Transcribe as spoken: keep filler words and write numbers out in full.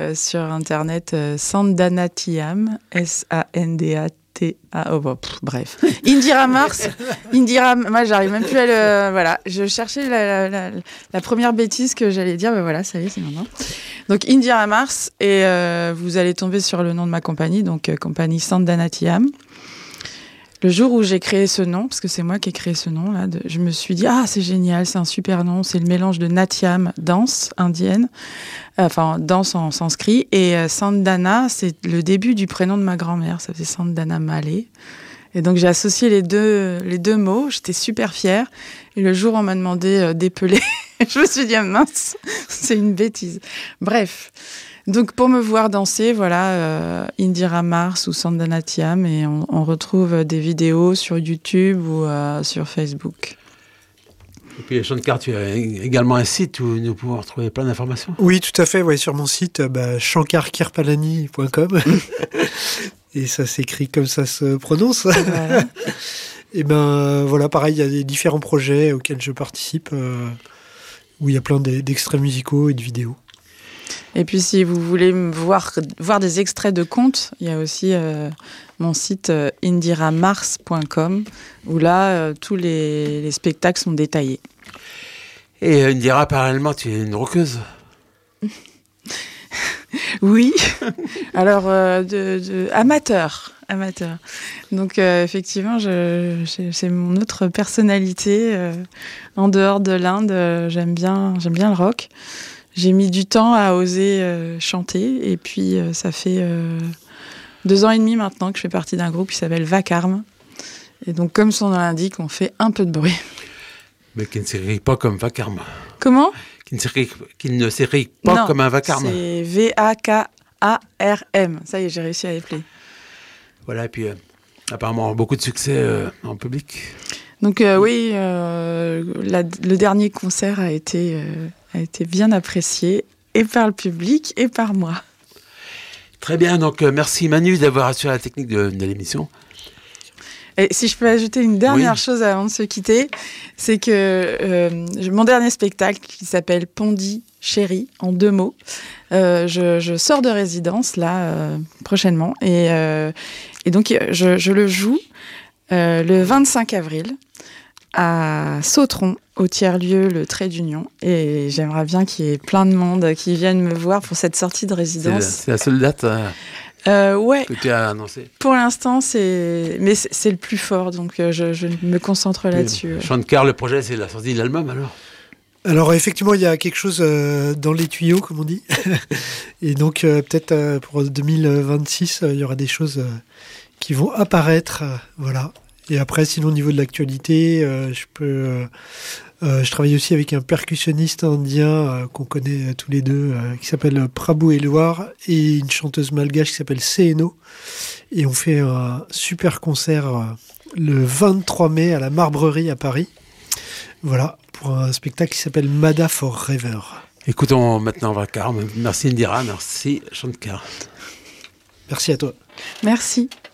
euh, sur Internet euh, Sandhanatiam, S A N D A T A. Oh, bon, pff, bref. Indira Mars. Indira, moi, j'arrive même plus à le. Voilà, je cherchais la, la, la, la première bêtise que j'allais dire. Ben voilà, ça y est, c'est maintenant. Donc, Indira Mars, et euh, vous allez tomber sur le nom de ma compagnie, donc euh, compagnie Sandhanatiam. Le jour où j'ai créé ce nom, parce que c'est moi qui ai créé ce nom, là, de, je me suis dit, ah, c'est génial, c'est un super nom, c'est le mélange de Natyam, danse indienne, euh, enfin, danse en sanskrit, et euh, Sandhana, c'est le début du prénom de ma grand-mère, ça faisait Sandhana Malé. Et donc, j'ai associé les deux, les deux mots, j'étais super fière. Et le jour où on m'a demandé euh, d'épeler, je me suis dit, ah, mince, c'est une bêtise. Bref. Donc, pour me voir danser, voilà, euh, Indira Mars ou Sandhanatiam, et on, on retrouve des vidéos sur YouTube ou euh, sur Facebook. Et puis, Shankar, tu as également un site où nous pouvons retrouver plein d'informations. Oui, tout à fait, ouais, sur mon site, bah, shankar kirpalani point com. Et ça s'écrit comme ça se prononce. Voilà. Et ben voilà, pareil, il y a des différents projets auxquels je participe, euh, où il y a plein d'extraits musicaux et de vidéos. Et puis, si vous voulez voir, voir des extraits de contes, il y a aussi euh, mon site euh, indira mars point com, où là, euh, tous les, les spectacles sont détaillés. Et euh, Indira, parallèlement, tu es une rockeuse. Oui, alors euh, de, de, amateur, amateur. Donc euh, effectivement, je, je, c'est mon autre personnalité. Euh, en dehors de l'Inde, euh, j'aime bien, j'aime bien le rock. J'ai mis du temps à oser euh, chanter, et puis euh, ça fait euh, deux ans et demi maintenant que je fais partie d'un groupe qui s'appelle Vacarme. Et donc, comme son nom l'indique, on fait un peu de bruit. Mais qui ne s'écrit pas comme Vacarme. Comment ? Qui ne s'écrit, qui ne s'écrit pas non, comme un vacarme. C'est V A K A R M. Ça y est, j'ai réussi à épeler. Voilà, et puis euh, apparemment beaucoup de succès euh, en public. Donc euh, oui, euh, la, le dernier concert a été, euh, a été bien apprécié, et par le public et par moi. Très bien, donc euh, merci Manu d'avoir assuré la technique de, de l'émission. Et si je peux ajouter une dernière oui. chose avant de se quitter, c'est que euh, mon dernier spectacle qui s'appelle Pondy Chérie, en deux mots, euh, je, je sors de résidence là euh, prochainement, et, euh, et donc je, je le joue euh, le vingt-cinq avril à Sautron, au tiers-lieu Le Trait d'Union, et j'aimerais bien qu'il y ait plein de monde qui viennent me voir pour cette sortie de résidence. C'est, c'est la seule date euh... Euh, ouais. Que tu as annoncé. Pour l'instant, c'est, mais c'est, c'est le plus fort, donc euh, je, je me concentre là-dessus. Ouais. Shankar, le projet, c'est la sortie de l'album, alors. Alors effectivement, il y a quelque chose euh, dans les tuyaux, comme on dit, et donc euh, peut-être euh, pour deux mille vingt-six, euh, il y aura des choses euh, qui vont apparaître, euh, voilà. Et après, sinon au niveau de l'actualité, euh, je peux. Euh, Euh, je travaille aussi avec un percussionniste indien euh, qu'on connaît euh, tous les deux, euh, qui s'appelle Prabhu Elwar, et une chanteuse malgache qui s'appelle Seeno. Et on fait un super concert euh, le vingt-trois mai à la Marbrerie à Paris. Voilà, pour un spectacle qui s'appelle Mada Forever. Écoutons maintenant Vacarme. Merci Indira, merci Shankar. Merci à toi. Merci.